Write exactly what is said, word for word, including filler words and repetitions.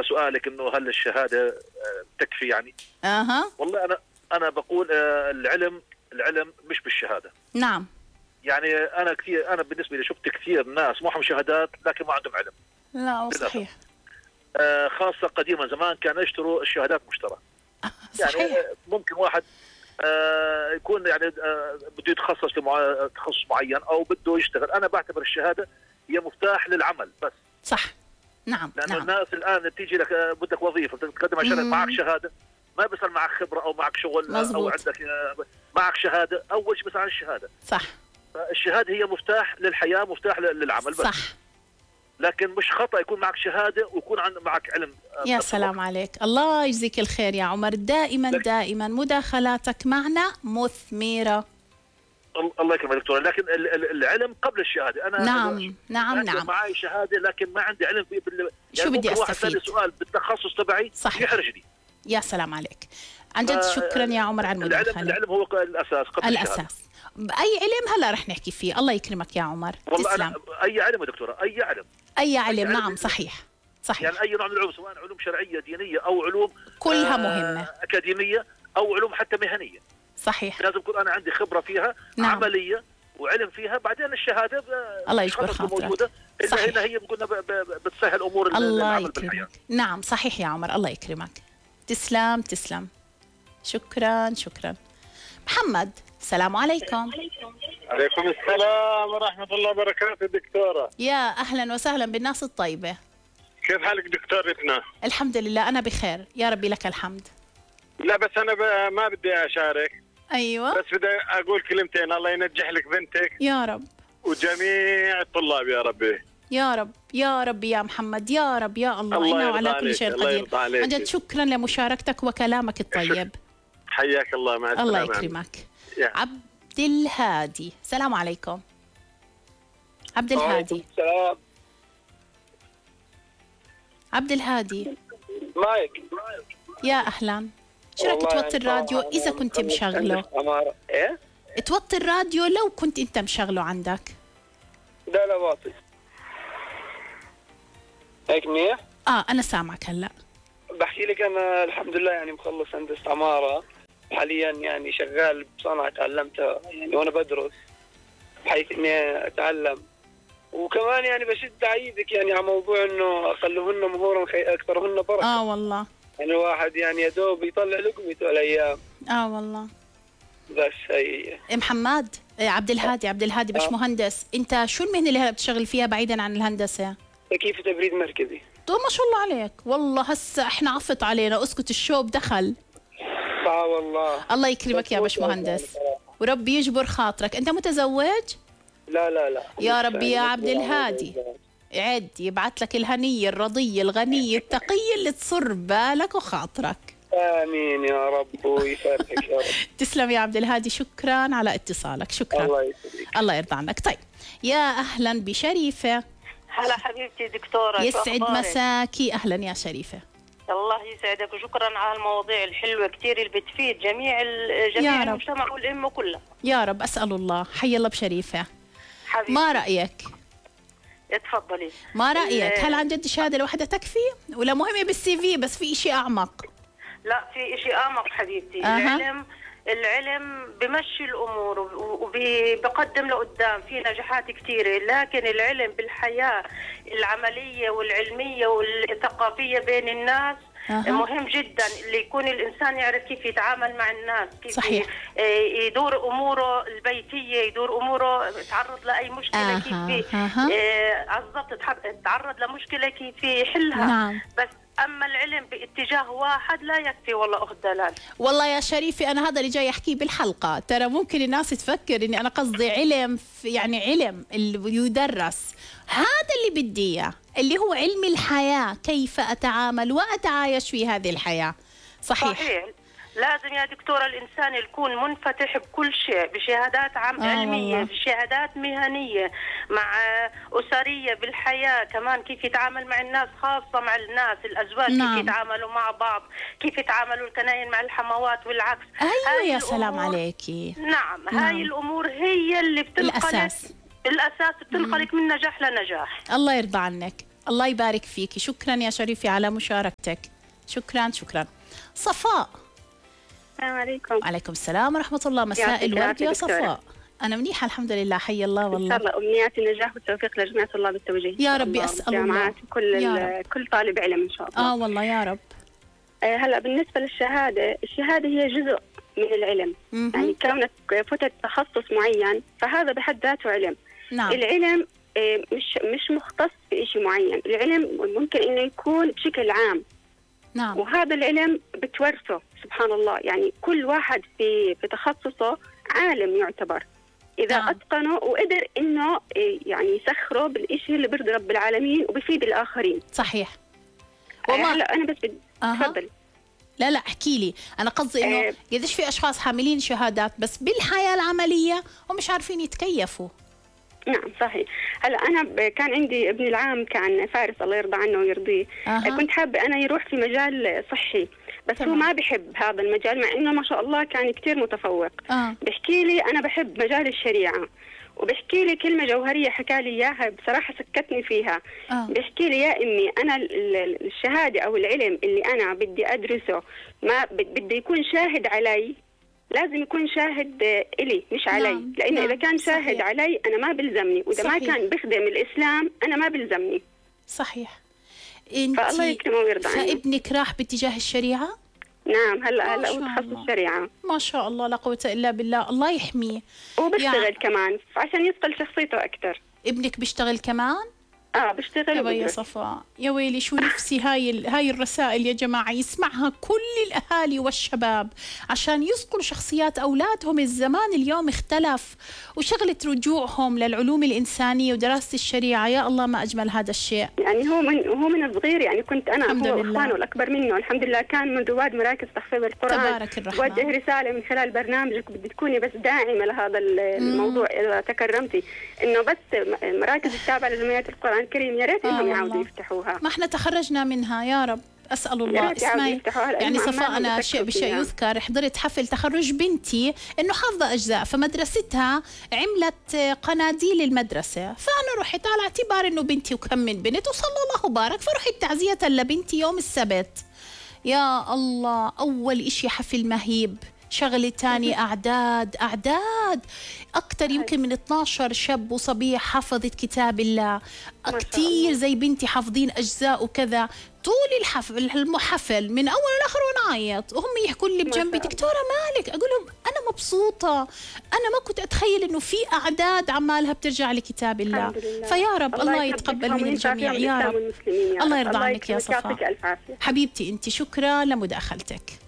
سؤالك انه هل الشهاده تكفي يعني؟ اها والله انا انا بقول العلم العلم مش بالشهاده. نعم. يعني انا كثير انا بالنسبه لي شفت كثير ناس معهم شهادات لكن ما عندهم علم. لا صحيح. آه خاصه قديما زمان كانوا يشتروا الشهادات مشترى. صحيح. يعني ممكن واحد آه يكون يعني آه بده يتخصص في تخصص معين او بده يشتغل، انا بعتبر الشهاده هي مفتاح للعمل بس. صح. نعم. لانه نعم. الناس الان تيجي لك بدك وظيفه تقدم عشان معك شهاده، ما بيصير معك خبره او معك شغل مزبوط. او عندك معك شهاده، اول شيء بس عن الشهاده. صح. الشهاده هي مفتاح للحياه، مفتاح للعمل بس. صح. لكن مش خطا يكون معك شهاده ويكون عند معك علم. يا سلام عليك، الله يجزيك الخير يا عمر. دائما دائما مداخلاتك معنا مثمره. الله يكرمك دكتوره، لكن العلم قبل الشهاده. انا نعم نعم نعم معي شهاده لكن ما عندي علم في بال... شو بدي استفيد؟ واحد سألني سؤال بالتخصص تبعي يحرجني. يا سلام عليك، عن جد شكرا يا عمر على المداخله. العلم العلم هو الاساس قبل الاساس الشهادة. باي علم هلا رح نحكي فيه. الله يكرمك يا عمر. والله تسلم. أنا اي علم يا دكتوره، اي علم اي علم. أي نعم علم. صحيح صحيح. يعني اي نوع من العلوم، سواء علوم شرعيه دينيه او علوم كلها آه مهمه اكاديميه او علوم حتى مهنيه. صحيح. لازم يكون انا عندي خبره فيها. نعم. عمليه وعلم فيها، بعدين الشهاده الله يجبر خاطرك. صحيح. هنا هي بقولنا بتسهل امور الله يكرمك. نعم صحيح يا عمر، الله يكرمك. تسلم تسلم. شكرا شكرا. محمد، السلام عليكم. عليكم السلام ورحمة الله وبركاته دكتورة. يا أهلا وسهلا بالناس الطيبة. كيف حالك دكتورتنا؟ الحمد لله أنا بخير يا ربي لك الحمد. لا بس أنا ب... ما بدي أشارك. أيوة. بس بدي أقول كلمتين. الله ينجح لك بنتك يا رب، وجميع الطلاب يا ربي. يا رب يا رب يا محمد، يا رب يا الله. الله إنه على كل شيء قدير. عن جد شكرا لمشاركتك وكلامك الطيب. حياك الله. مع السلامة. الله يكرمك. عبد الهادي، السلام عليكم. عبد الهادي. السلام. عبد الهادي. مايك. يا أهلا. شو رايك توطي الراديو إذا كنت مشغله؟ إيه؟ توطي الراديو لو كنت أنت مشغله عندك. لا لا واطي. هيك منيح؟ آه أنا سامعك هلا. بحكي لك أنا الحمد لله يعني مخلص هندسة عمارة، حاليا يعني شغال بصنعة تعلمتها يعني وأنا بدرس، بحيث إني أتعلم، وكمان يعني بشد عيدك يعني على موضوع إنه أقلهن مهورا أكثرهن بركة. آه والله. يعني الواحد يعني يا دوب يطلع لقمته الأيام. آه والله. بس هي محمد عبد الهادي. عبد الهادي باش مهندس، أنت شو المهنة اللي هلا بتشتغل فيها بعيدا عن الهندسة؟ تكييف تبريد مركزي. طيب ما شاء الله عليك، والله هسه احنا عفت علينا، اسكت الشوب دخل. اه والله. الله يكرمك يا باش مهندس وربي يجبر خاطرك. انت متزوج؟ لا لا لا. يا ربي يا عبد الهادي عد يبعث لك الهنية الرضية الغنية التقية اللي تصر بالك وخاطرك. آمين يا رب ويفرحك يا رب. تسلم يا عبد الهادي، شكرا على اتصالك. شكرا. الله يسعدك. الله يرضى عنك. طيب يا أهلا بشريفة. هلا حبيبتي دكتورة، يسعد مساكي. أهلا يا شريفة. الله يسعدك وشكرا على المواضيع الحلوة كثير اللي بتفيد جميع جميع المجتمع والأمة كلها. يا رب أسأل الله. حي الله بشريفة. حبيبتي. ما رأيك؟ اتفضلي. ما رأيك؟ هل عن جد الشهادة الواحدة تكفي؟ ولا مهمة بالسي في بس في إشي أعمق؟ لا في إشي أعمق حبيبتي. أه. العلم العلم بمشي الأمور وبقدم لقدام في نجاحات كثيرة، لكن العلم بالحياة العملية والعلمية والثقافية بين الناس أه. مهم جدا، اللي يكون الإنسان يعرف كيف يتعامل مع الناس، كيف صحيح. يدور أموره البيتية، يدور أموره، يتعرض لأي مشكلة أه. كيف أه. بالضبط يتعرض لمشكلة كيف يحلها. نعم. بس أما العلم باتجاه واحد لا يكفي والله أخت دلال. والله يا شريفة أنا هذا اللي جاي أحكيه بالحلقة. ترى ممكن الناس تفكر إني أنا قصدي علم، يعني علم اللي يدرس، هذا اللي بدي إياه، اللي هو علم الحياة، كيف أتعامل وأتعايش في هذه الحياة. صحيح. صحيح. لازم يا دكتورة الإنسان يكون منفتح بكل شيء، بشهادات عم آه علمية، بشهادات مهنية، مع أسرية بالحياة كمان، كيف يتعامل مع الناس، خاصة مع الناس الأزواج. نعم. كيف يتعاملوا مع بعض، كيف يتعاملوا الكناين مع الحموات والعكس. أيوة يا سلام عليكي. نعم. نعم هاي الأمور هي اللي بتنقلك الأساس الأساس بتنقلك من نجاح لنجاح. الله يرضى عنك. الله يبارك فيكي، شكرا يا شريفي على مشاركتك. شكرا شكرا. صفاء. السلام عليكم. وعليكم السلام ورحمة الله. مساء الورد يا صفاء. أنا منيحة الحمد لله، حي الله والله. إن شاء الله أمنياتي النجاح والتوفيق لجميع طلاب التوجيه يا ربي، أسأل الله. وكل كل طالب علم إن شاء الله. آه والله يا رب. آه هلا بالنسبة للشهادة، الشهادة هي جزء من العلم. مم. يعني كونك فتت تخصص معين فهذا بحد ذاته علم. نعم. العلم آه مش مش مختص بشيء معين، العلم ممكن إنه يكون بشكل عام. نعم. وهذا العلم بتورثه سبحان الله، يعني كل واحد في في تخصصه عالم يعتبر إذا نعم. أتقنه وقدر إنه يعني يسخره بالإشي اللي بيرضي رب العالمين وبيفيد الآخرين. صحيح. وما هلا أنا بس بدي تفضل. لا لا احكي لي، أنا قصدي إنه أه قديش في أشخاص حاملين شهادات بس بالحياة العملية ومش عارفين يتكيفوا. نعم صحيح. هلا أنا كان عندي ابني العام كان فارس الله يرضى عنه ويرضيه. أه. كنت حابة أنا يروح في مجال صحي بس طبعا. هو ما بحب هذا المجال مع إنه ما شاء الله كان كتير متفوق. أه. بحكي لي أنا بحب مجال الشريعة، وبحكي لي كلمة جوهرية حكى لي إياها بصراحة سكتني فيها. أه. بحكي لي يا أمي أنا الشهادة أو العلم اللي أنا بدي أدرسه ما بدي يكون شاهد علي، لازم يكون شاهد إلي مش علي. نعم. لأنه نعم. إذا كان شاهد صحيح. علي أنا ما بلزمني، وإذا صحيح. ما كان بخدم الإسلام أنا ما بلزمني. صحيح. فالله يكرمه ويرضى عنه. فابنك راح باتجاه الشريعة؟ نعم هلا هلا هو تخصص شريعة. ما شاء الله لا قوة إلا بالله، الله يحميه. وبشتغل يعني كمان عشان يثقل شخصيته أكثر. ابنك بيشتغل كمان؟ اه بشتغل. يا صفاء يا ويلي شو نفسي هاي ال... هاي الرسائل يا جماعة يسمعها كل الأهالي والشباب عشان يصقلوا شخصيات أولادهم. الزمان اليوم اختلف، وشغلة رجوعهم للعلوم الإنسانية ودراسة الشريعة، يا الله ما أجمل هذا الشيء. يعني هو من هو من الصغير، يعني كنت أنا هو وإخوانه الأكبر منه الحمد لله كان من رواد مراكز تحفيظ القرآن. تبارك الرحمن. وجه رسالة من خلال برنامجك بدي تكوني بس داعمة لهذا الموضوع إذا تكرمتي، إنه بس مراكز التابعة لجمعية القرآن الكريم يا ريت انهم يعودوا يفتحوها. ما احنا تخرجنا منها يا رب، اسال الله. اسمعي يعني صفاء، انا شيء بشيء يذكر حضرت حفل تخرج بنتي انه حافظه اجزاء، فمدرستها عملت قناديل المدرسه، فانا رحت على اعتبار انه بنتي وكم من بنت وصلى الله وبارك، فرحت تعزيه لبنتي يوم السبت. يا الله، اول اشي حفل مهيب، شغلة تاني أعداد أعداد أكتر يمكن من اثناشر شاب وصبية حفظت كتاب الله، كتير زي بنتي حافظين أجزاء وكذا. طول الحفل المحفل من أول لآخر ونعيط، وهم يحكوا لي بجنبي دكتورة مالك، أقول لهم أنا مبسوطة، أنا ما كنت أتخيل إنه في أعداد عمالها بترجع لكتاب الله. فيا رب الله, الله يتقبل من الجميع يا رب. الله يرضى عنك يا صفاء حبيبتي أنت، شكرا لمداخلتك.